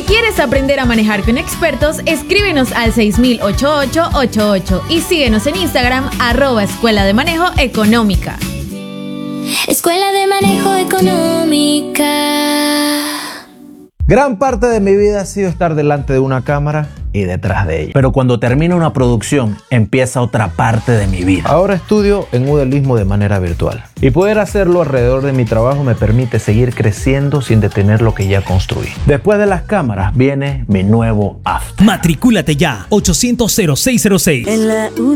quieres aprender a manejar con expertos, escríbenos al 6000-8888 y síguenos en Instagram @Escuela de Manejo Económica. Escuela de Manejo Económica. Gran parte de mi vida ha sido estar delante de una cámara y detrás de ella. Pero cuando termina una producción, empieza otra parte de mi vida. Ahora estudio en Udelismo de manera virtual. Y poder hacerlo alrededor de mi trabajo me permite seguir creciendo sin detener lo que ya construí. Después de las cámaras viene mi nuevo after. Matricúlate ya, 800-0606. En la